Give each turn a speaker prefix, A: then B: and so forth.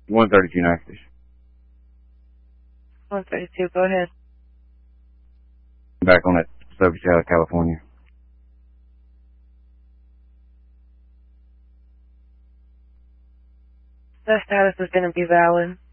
A: 132 Nexus.
B: 132, go ahead.
A: Back on that subject out of California.
B: That status is going to be valid.